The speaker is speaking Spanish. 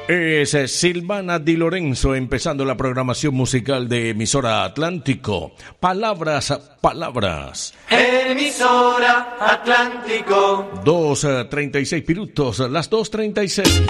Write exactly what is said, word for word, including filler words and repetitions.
Es Silvana Di Lorenzo empezando la programación musical de Emisora Atlántico. Palabras, palabras. Emisora Atlántico. dos treinta y seis minutos, las dos treinta y seis.